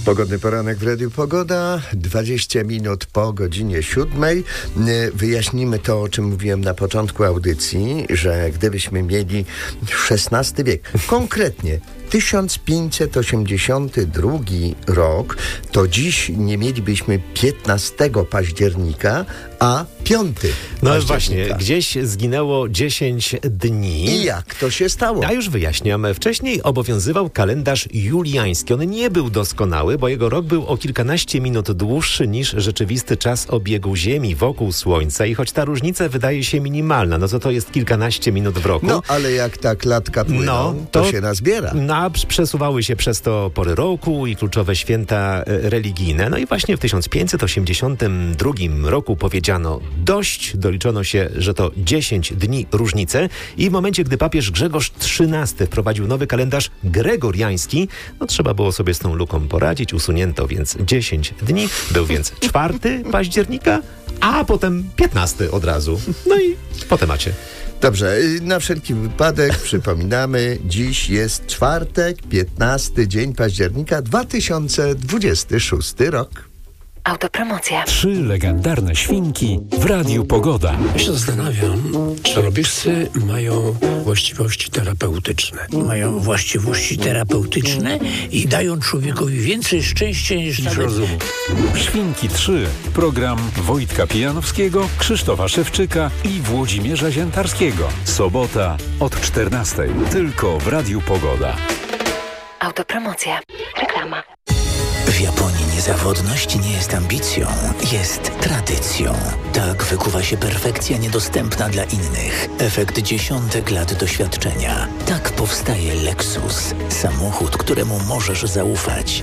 Pogodny poranek w Radiu Pogoda, 20 minut po godzinie 7. Wyjaśnimy to, o czym mówiłem na początku audycji, że gdybyśmy mieli XVI wiek, konkretnie 1582 rok, to dziś nie mielibyśmy 15 października, a 5 No października. właśnie, gdzieś zginęło 10 dni. I jak to się stało? Ja już wyjaśniam. Wcześniej obowiązywał kalendarz juliański. On nie był doskonały, bo jego rok był o kilkanaście minut dłuższy niż rzeczywisty czas obiegu Ziemi wokół Słońca. I choć ta różnica wydaje się minimalna, no to jest kilkanaście minut w roku. No, ale jak tak latka płyną, to się nazbiera. No, przesuwały się przez to pory roku i kluczowe święta religijne. No i właśnie w 1582 roku powiedziano dość, doliczono się, że to 10 dni różnicy i w momencie, gdy papież Grzegorz XIII wprowadził nowy kalendarz gregoriański, no trzeba było sobie z tą luką poradzić, usunięto więc 10 dni, był więc 4 października, a potem 15 od razu. No i po temacie. Dobrze, na wszelki wypadek przypominamy, dziś jest czwartek, 15 dzień października, 2026 rok. Autopromocja. 3 legendarne świnki w Radiu Pogoda. Ja się zastanawiam, czy robigsy mają właściwości terapeutyczne. Mają właściwości terapeutyczne i dają człowiekowi więcej szczęścia niż rozumu. Świnki 3. Program Wojtka Pijanowskiego, Krzysztofa Szewczyka i Włodzimierza Ziętarskiego. Sobota od 14. Tylko w Radiu Pogoda. Autopromocja. Reklama. W Japonii niezawodność nie jest ambicją, jest tradycją. Tak wykuwa się perfekcja niedostępna dla innych. Efekt dziesiątek lat doświadczenia. Tak powstaje Lexus. Samochód, któremu możesz zaufać.